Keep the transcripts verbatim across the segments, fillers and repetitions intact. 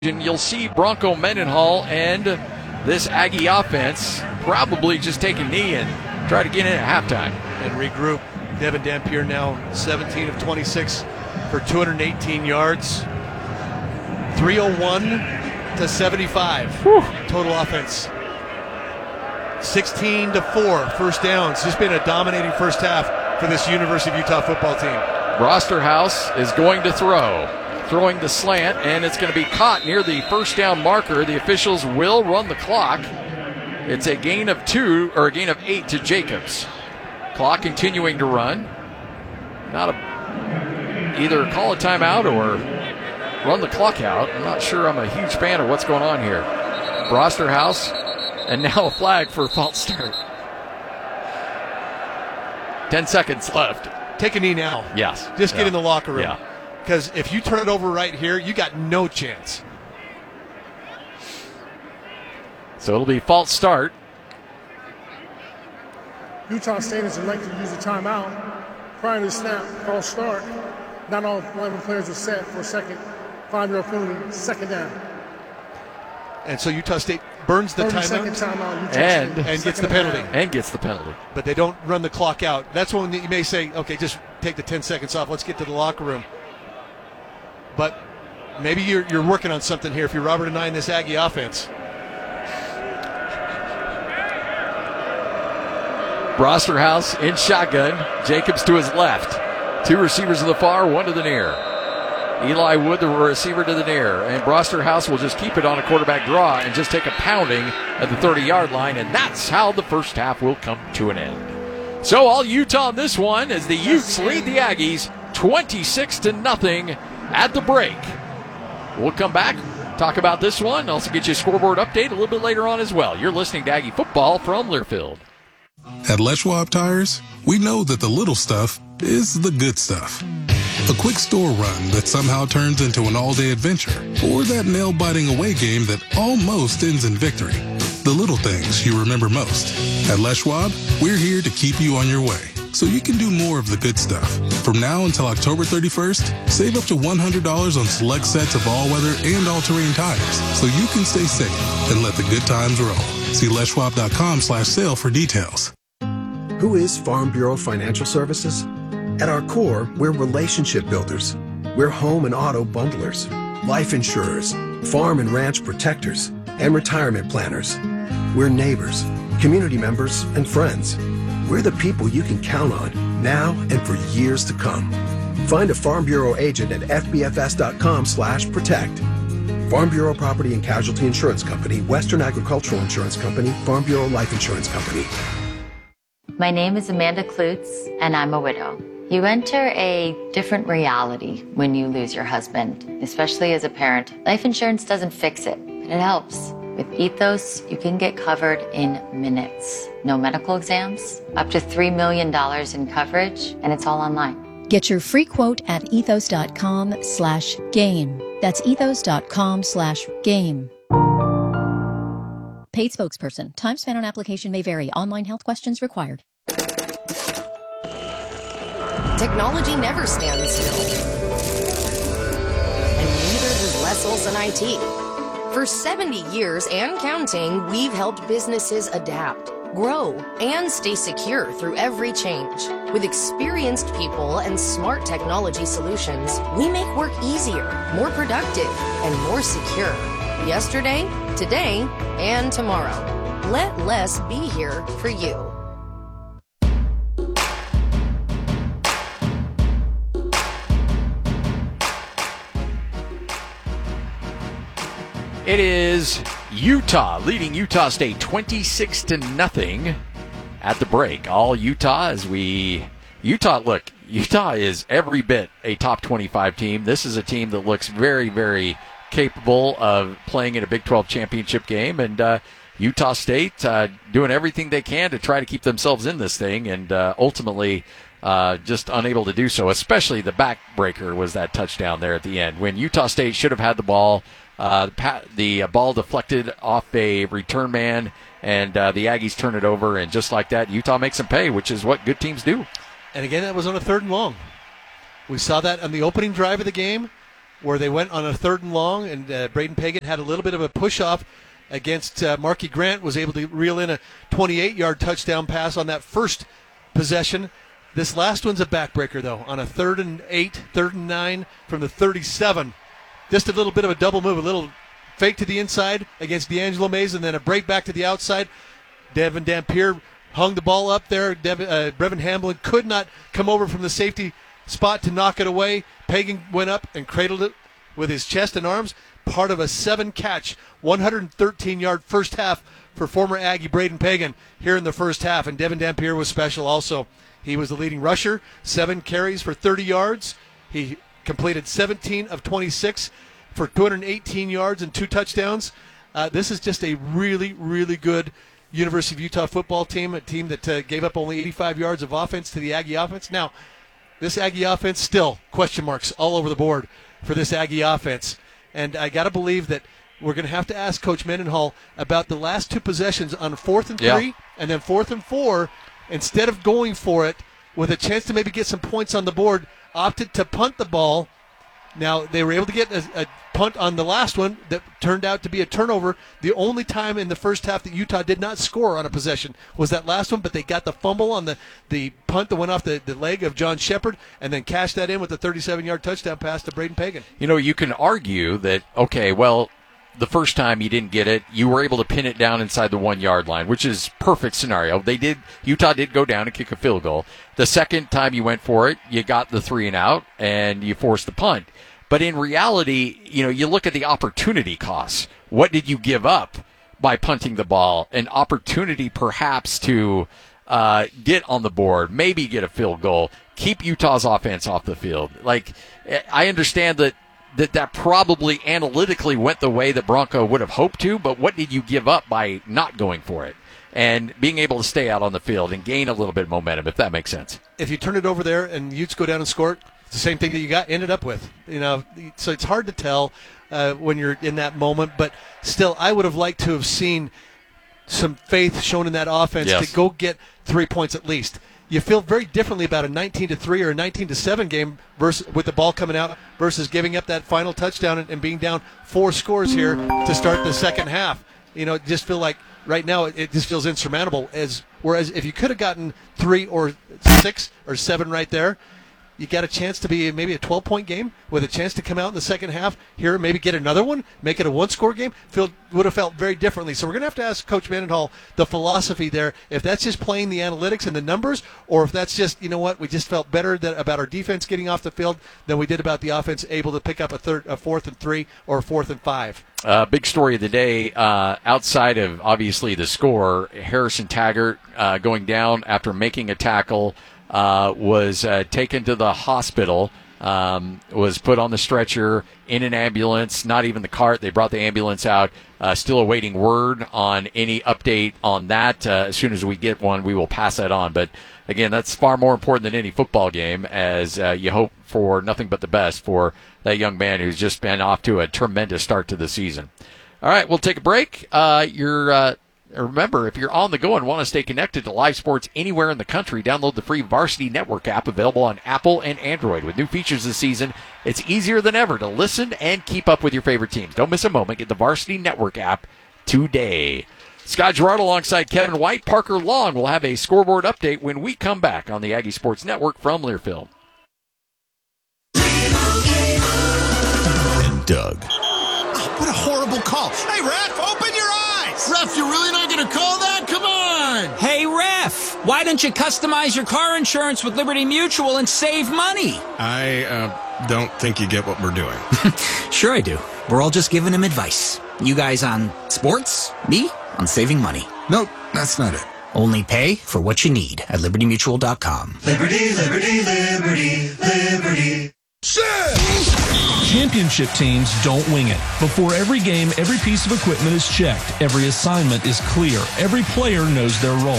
You'll see Bronco Mendenhall and this Aggie offense probably just take a knee and try to get in at halftime. And regroup. Devin Dampier now seventeen of twenty-six for two hundred eighteen yards. three oh one to seventy-five. Whew. Total offense. sixteen to four first downs. Just been a dominating first half for this University of Utah football team. Brosterhouse is going to throw. Throwing the slant, and it's going to be caught near the first down marker. The officials will run the clock. It's a gain of two, or a gain of eight to Jacobs. Clock continuing to run. Not a, either call a timeout or run the clock out. I'm not sure I'm a huge fan of what's going on here. Brosterhouse, and now a flag for a false start. Ten seconds left. Take a knee now. Yes. Just get yeah. in the locker room. Yeah. Because if you turn it over right here, you got no chance. So it'll be false start. Utah State has elected to use a timeout. Prior to the snap, false start. Not all eleven players are set for a second. Five-yard penalty, second down. And so Utah State burns the timeout, timeout and, and gets the penalty. And. and gets the penalty. But they don't run the clock out. That's when you may say, okay, just take the ten seconds off. Let's get to the locker room. But maybe you're, you're working on something here if you're Robert Anae in this Aggie offense. Brosterhouse in shotgun. Jacobs to his left. Two receivers to the far, one to the near. Eli Wood, the receiver, to the near. And Brosterhouse will just keep it on a quarterback draw and just take a pounding at the thirty-yard line. And that's how the first half will come to an end. So all Utah on this one as the Utes lead the Aggies twenty-six to nothing at the break. We'll come back, talk about this one, also get you a scoreboard update a little bit later on as well. You're listening to Aggie Football from Learfield. At Les Schwab Tires, we know that the little stuff is the good stuff. A quick store run that somehow turns into an all-day adventure, or that nail-biting away game that almost ends in victory. The little things you remember most. At Les Schwab, we're here to keep you on your way, so you can do more of the good stuff. From now until October thirty-first, save up to one hundred dollars on select sets of all-weather and all-terrain tires, so you can stay safe and let the good times roll. See Les Schwab dot com slash sale for details. Who is Farm Bureau Financial Services? At our core, we're relationship builders. We're home and auto bundlers, life insurers, farm and ranch protectors, and retirement planners. We're neighbors, community members, and friends. We're the people you can count on now and for years to come. Find a Farm Bureau agent at F B F S dot com slash protect. Farm Bureau Property and Casualty Insurance Company, Western Agricultural Insurance Company, Farm Bureau Life Insurance Company. My name is Amanda Klutz, and I'm a widow. You enter a different reality when you lose your husband, especially as a parent. Life insurance doesn't fix it, but it helps. With Ethos, you can get covered in minutes. No medical exams, up to three million dollars in coverage, and it's all online. Get your free quote at ethos dot com slash game. That's ethos dot com slash game. Paid spokesperson. Time spent on application may vary. Online health questions required. Technology never stands still. And neither does Les Olson I T. For seventy years and counting, we've helped businesses adapt, grow, and stay secure through every change. With experienced people and smart technology solutions, we make work easier, more productive, and more secure. Yesterday, today, and tomorrow. Let Les be here for you. It is Utah leading Utah State twenty-six to nothing at the break. All Utah as we Utah look, Utah is every bit a top twenty-five team. This is a team that looks very, very capable of playing in a Big twelve championship game, and uh, Utah State uh, doing everything they can to try to keep themselves in this thing, and uh, ultimately uh, just unable to do so. Especially the backbreaker was that touchdown there at the end when Utah State should have had the ball. Uh, the ball deflected off a return man, and uh, the Aggies turn it over, and just like that, Utah makes them pay, which is what good teams do. And again, that was on a third and long. We saw that on the opening drive of the game. where they went on a third and long, and uh, Braden Pagan had a little bit of a push-off against uh, Marky Grant, was able to reel in a twenty-eight-yard touchdown pass on that first possession. This last one's a backbreaker, though, on a third and eight, third and nine from the thirty-seven. Just a little bit of a double move, a little fake to the inside against D'Angelo Mays, and then a break back to the outside. Devin Dampier hung the ball up there. Devin, uh, Brevin Hamlin could not come over from the safety spot to knock it away. Pagan went up and cradled it with his chest and arms. Part of a seven-catch, one hundred thirteen-yard first half for former Aggie Braden Pagan here in the first half. And Devin Dampier was special also. He was the leading rusher, seven carries for thirty yards. He completed seventeen of twenty-six for two hundred eighteen yards and two touchdowns. Uh, this is just a really, really good University of Utah football team, a team that uh, gave up only eighty-five yards of offense to the Aggie offense. Now, this Aggie offense, still question marks all over the board for this Aggie offense. And I got to believe that we're going to have to ask Coach Mendenhall about the last two possessions on fourth and three yeah. and then fourth and four. Instead of going for it with a chance to maybe get some points on the board, opted to punt the ball. Now, they were able to get a, a punt on the last one that turned out to be a turnover. The only time in the first half that Utah did not score on a possession was that last one, but they got the fumble on the, the punt that went off the, the leg of John Shepard and then cashed that in with a thirty-seven-yard touchdown pass to Braden Pagan. You know, you can argue that, okay, well, the first time you didn't get it, you were able to pin it down inside the one-yard line, which is perfect scenario. They did, Utah did go down and kick a field goal. The second time you went for it, you got the three and out, and you forced the punt. But in reality, you know, you look at the opportunity costs. What did you give up by punting the ball? An opportunity perhaps to uh, get on the board, maybe get a field goal, keep Utah's offense off the field. Like, I understand that that that probably analytically went the way that Bronco would have hoped to, but what did you give up by not going for it and being able to stay out on the field and gain a little bit of momentum, if that makes sense? If you turn it over there and Utes go down and score it, it's the same thing that you got ended up with. You know, so it's hard to tell uh, when you're in that moment, but still, I would have liked to have seen some faith shown in that offense yes. to go get three points at least. You feel very differently about a nineteen to three or a nineteen to seven game versus with the ball coming out versus giving up that final touchdown and, and being down four scores here to start the second half. You know, just feel like right now it, it just feels insurmountable. As whereas if you could have gotten three or six or seven right there, you got a chance to be maybe a twelve-point game with a chance to come out in the second half here, maybe get another one, make it a one-score game. Feel would have felt very differently. So we're going to have to ask Coach Mendenhall the philosophy there, if that's just playing the analytics and the numbers, or if that's just, you know what, we just felt better that, about our defense getting off the field than we did about the offense able to pick up a third, a fourth and three or a fourth and five. Uh, big story of the day, uh, outside of obviously the score, Harrison Taggart uh, going down after making a tackle. Uh, was uh, taken to the hospital, um, was put on the stretcher in an ambulance, not even the cart. They brought the ambulance out. Uh, still awaiting word on any update on that. Uh, as soon as we get one, we will pass that on. But, again, that's far more important than any football game, as uh, you hope for nothing but the best for that young man who's just been off to a tremendous start to the season. All right, we'll take a break. Uh, you're... Uh, Remember, if you're on the go and want to stay connected to live sports anywhere in the country, download the free Varsity Network app available on Apple and Android. With new features this season, it's easier than ever to listen and keep up with your favorite teams. Don't miss a moment. Get the Varsity Network app today. Scott Gerard alongside Kevin White. Parker Long will have a scoreboard update when we come back on the Aggie Sports Network from Learfield. And Doug. Oh, what a horrible call. Hey, ref, open your eyes. Ref, you're really not going to call that? Come on. Hey, ref, why don't you customize your car insurance with Liberty Mutual and save money? I uh, don't think you get what we're doing. Sure I do. We're all just giving him advice. You guys on sports, me on saving money. Nope, that's not it. Only pay for what you need at liberty mutual dot com. Liberty, liberty, liberty, liberty. Championship teams don't wing it. Before every game, every piece of equipment is checked. Every assignment is clear. Every player knows their role.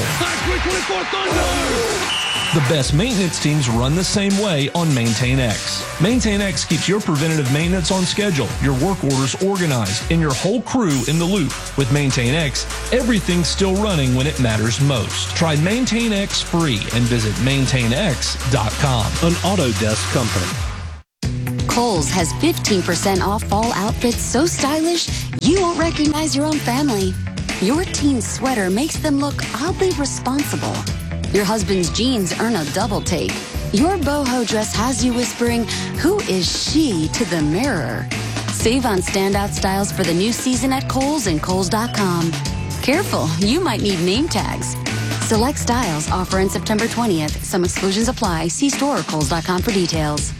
The best maintenance teams run the same way on MaintainX. MaintainX keeps your preventative maintenance on schedule, your work orders organized, and your whole crew in the loop. With MaintainX, everything's still running when it matters most. Try MaintainX free and visit maintain x dot com. An Autodesk company. Kohl's has fifteen percent off fall outfits so stylish you won't recognize your own family. Your teen's sweater makes them look oddly responsible. Your husband's jeans earn a double take. Your boho dress has you whispering, "Who is she?" to the mirror. Save on standout styles for the new season at Kohl's and Kohl's dot com. Careful, you might need name tags. Select styles offer in September twentieth. Some exclusions apply. See store or Kohl's dot com for details.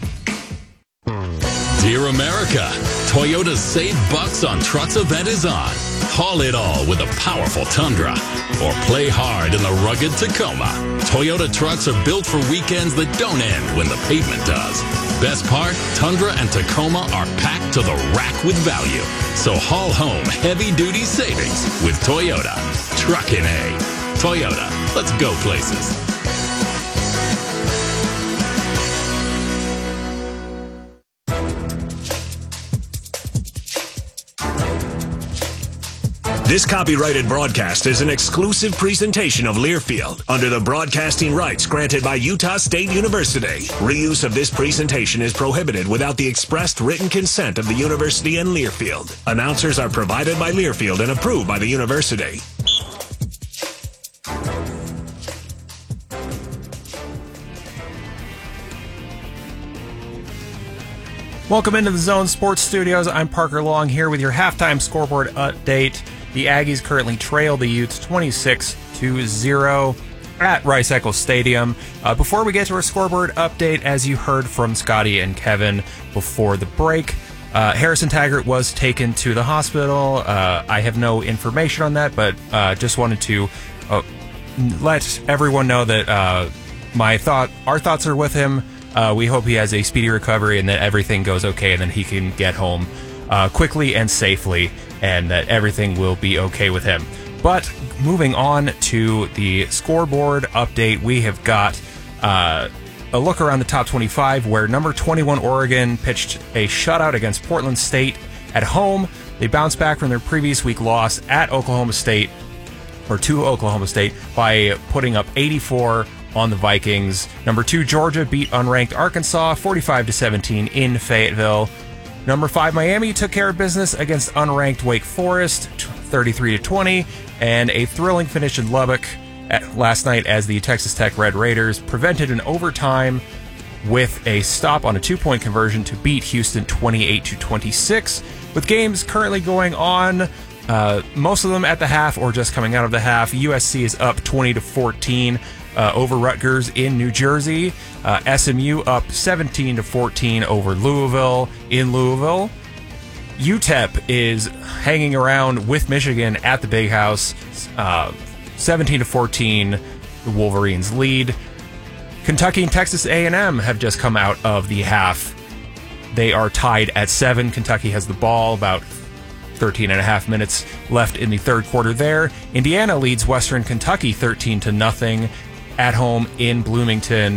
Dear America, Toyota's Save Bucks on Trucks event is on. Haul it all with a powerful Tundra or play hard in the rugged Tacoma. Toyota trucks are built for weekends that don't end when the pavement does. Best part, Tundra and Tacoma are packed to the rack with value. So haul home heavy-duty savings with Toyota. Truckin' A. Toyota, let's go places. This copyrighted broadcast is an exclusive presentation of Learfield under the broadcasting rights granted by Utah State University. Reuse of this presentation is prohibited without the expressed written consent of the university and Learfield. Announcers are provided by Learfield and approved by the university. Welcome into the Zone Sports Studios. I'm Parker Long here with your halftime scoreboard update. The Aggies currently trail the Utes twenty-six to zero at Rice Eccles Stadium. Uh, before we get to our scoreboard update, as you heard from Scotty and Kevin before the break, uh, Harrison Taggart was taken to the hospital. Uh, I have no information on that, but uh, just wanted to uh, let everyone know that uh, my thought, our thoughts are with him. Uh, we hope he has a speedy recovery and that everything goes okay and that he can get home uh, quickly and safely and that everything will be okay with him. But moving on to the scoreboard update, we have got uh, a look around the top twenty-five where number twenty-one Oregon pitched a shutout against Portland State at home. They bounced back from their previous week loss at Oklahoma State, or to Oklahoma State, by putting up eighty-four on the Vikings. Number two, Georgia beat unranked Arkansas forty-five to seventeen in Fayetteville. Number five, Miami took care of business against unranked Wake Forest thirty-three to twenty, and a thrilling finish in Lubbock at, last night as the Texas Tech Red Raiders prevented an overtime with a stop on a two-point conversion to beat Houston twenty-eight to twenty-six. With games currently going on, uh, most of them at the half or just coming out of the half, U S C is up twenty to fourteen. Uh, over Rutgers in New Jersey. Uh, S M U up seventeen to fourteen over Louisville in Louisville. U T E P is hanging around with Michigan at the Big House. Uh, seventeen to fourteen, the Wolverines lead. Kentucky and Texas A and M have just come out of the half. They are tied at seven. Kentucky has the ball, about thirteen and a half minutes left in the third quarter there. Indiana leads Western Kentucky thirteen to nothing. At home in Bloomington.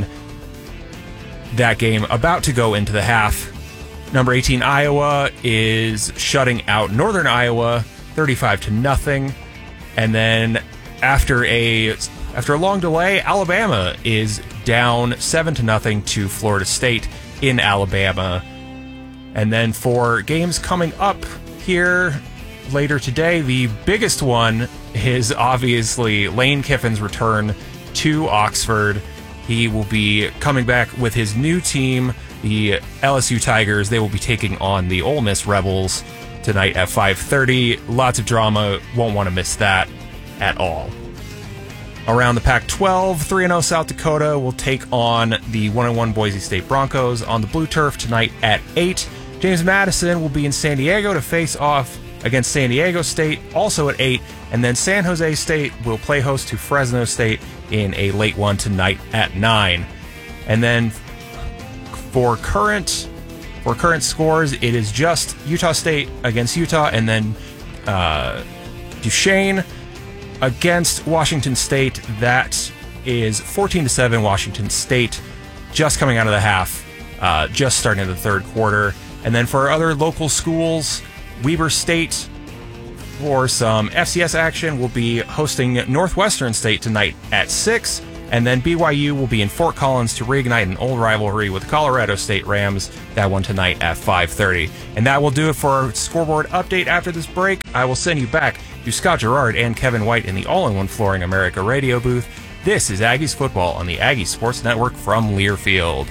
That game about to go into the half. Number eighteen, Iowa, is shutting out Northern Iowa thirty-five to nothing. And then after a after a long delay, Alabama is down seven to nothing to Florida State in Alabama. And then for games coming up here later today, the biggest one is obviously Lane Kiffin's return to Oxford. He will be coming back with his new team, the L S U Tigers. They will be taking on the Ole Miss Rebels tonight at five thirty. Lots of drama. Won't want to miss that at all. Around the Pac twelve, three and oh South Dakota will take on the one and one Boise State Broncos on the blue turf tonight at eight. James Madison will be in San Diego to face off against San Diego State, also at eight. And then San Jose State will play host to Fresno State in a late one tonight at nine. And then for current for current scores, it is just Utah State against Utah, and then uh, Duquesne against Washington State. That is fourteen to seven Washington State, just coming out of the half, uh, just starting the third quarter. And then for our other local schools, Weber State, for some F C S action, will be hosting Northwestern State tonight at six. And then B Y U will be in Fort Collins to reignite an old rivalry with Colorado State Rams. That one tonight at five thirty. And that will do it for our scoreboard update. After this break, I will send you back to Scott Gerard and Kevin White in the All-in-One Flooring America radio booth. This is Aggies Football on the Aggie Sports Network from Learfield.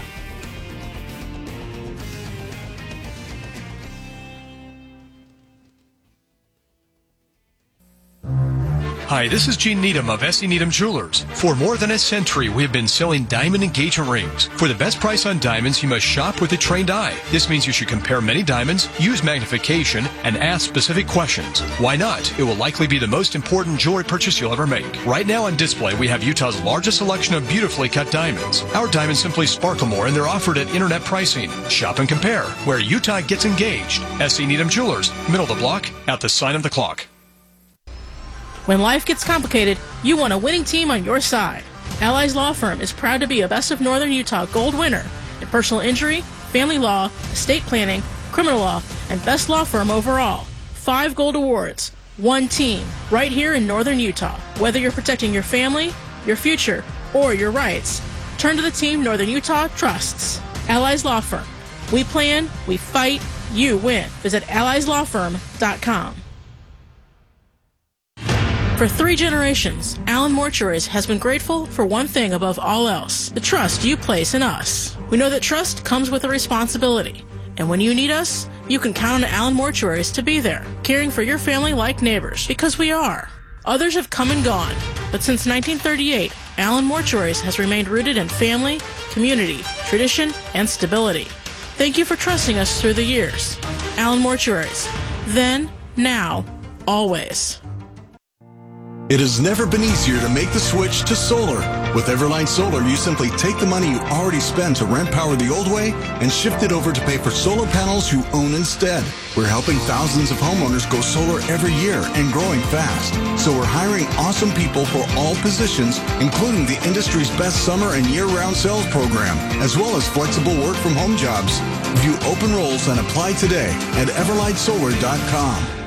Hi, this is Gene Needham of S E. Needham Jewelers. For more than a century, we have been selling diamond engagement rings. For the best price on diamonds, you must shop with a trained eye. This means you should compare many diamonds, use magnification, and ask specific questions. Why not? It will likely be the most important jewelry purchase you'll ever make. Right now on display, we have Utah's largest selection of beautifully cut diamonds. Our diamonds simply sparkle more, and they're offered at internet pricing. Shop and compare, where Utah gets engaged. S E. Needham Jewelers, middle of the block, at the sign of the clock. When life gets complicated, you want a winning team on your side. Allies Law Firm is proud to be a Best of Northern Utah Gold winner in personal injury, family law, estate planning, criminal law, and Best Law Firm overall. Five gold awards, one team, right here in Northern Utah. Whether you're protecting your family, your future, or your rights, turn to the team Northern Utah trusts. Allies Law Firm. We plan, we fight, you win. Visit allies law firm dot com. For three generations, Allen Mortuaries has been grateful for one thing above all else, the trust you place in us. We know that trust comes with a responsibility, and when you need us, you can count on Allen Mortuaries to be there, caring for your family like neighbors, because we are. Others have come and gone, but since nineteen thirty-eight, Allen Mortuaries has remained rooted in family, community, tradition, and stability. Thank you for trusting us through the years. Allen Mortuaries. Then, now, always. It has never been easier to make the switch to solar. With Everline Solar, you simply take the money you already spend to rent power the old way and shift it over to pay for solar panels you own instead. We're helping thousands of homeowners go solar every year and growing fast. So we're hiring awesome people for all positions, including the industry's best summer and year-round sales program, as well as flexible work from home jobs. View open roles and apply today at everlight solar dot com.